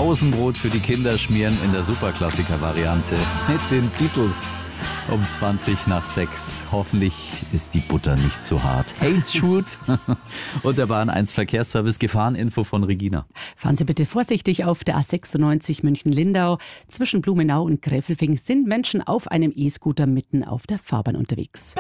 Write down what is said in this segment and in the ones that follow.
Pausenbrot für die Kinder schmieren in der Superklassiker-Variante mit den Beatles. Um 6:20. Hoffentlich ist die Butter nicht zu hart. Hey Jude und der Bahn 1 Verkehrsservice. Gefahreninfo von Regina. Fahren Sie bitte vorsichtig auf der A96 München-Lindau. Zwischen Blumenau und Gräfelfing sind Menschen auf einem E-Scooter mitten auf der Fahrbahn unterwegs.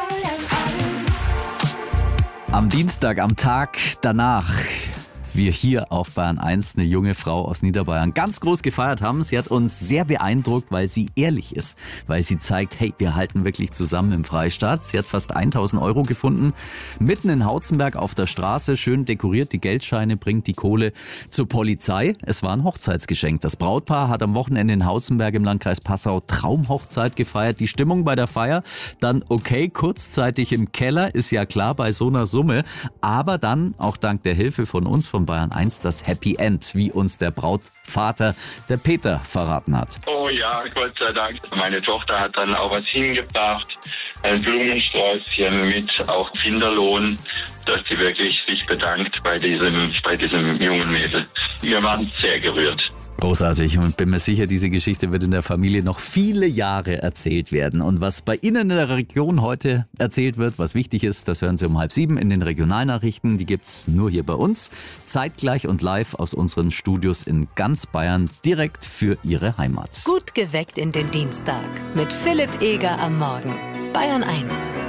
Am Dienstag, am Tag danach, wir hier auf Bayern 1 eine junge Frau aus Niederbayern ganz groß gefeiert haben. Sie hat uns sehr beeindruckt, weil sie ehrlich ist, weil sie zeigt, hey, wir halten wirklich zusammen im Freistaat. Sie hat fast 1.000 Euro gefunden, mitten in Hautzenberg auf der Straße, schön dekoriert, die Geldscheine, bringt die Kohle zur Polizei. Es war ein Hochzeitsgeschenk. Das Brautpaar hat am Wochenende in Hautzenberg im Landkreis Passau Traumhochzeit gefeiert. Die Stimmung bei der Feier dann okay, kurzzeitig im Keller, ist ja klar bei so einer Summe, aber dann, auch dank der Hilfe von uns, von Bayern 1, das Happy End, wie uns der Brautvater, der Peter, verraten hat. Oh ja, Gott sei Dank. Meine Tochter hat dann auch was hingebracht, ein Blumensträußchen mit auch Kinderlohn, dass sie wirklich sich bedankt bei diesem jungen Mädel. Wir waren sehr gerührt. Großartig und bin mir sicher, diese Geschichte wird in der Familie noch viele Jahre erzählt werden. Und was bei Ihnen in der Region heute erzählt wird, was wichtig ist, das hören Sie um 6:30 in den Regionalnachrichten. Die gibt's nur hier bei uns, zeitgleich und live aus unseren Studios in ganz Bayern, direkt für Ihre Heimat. Gut geweckt in den Dienstag mit Philipp Eger am Morgen. Bayern 1.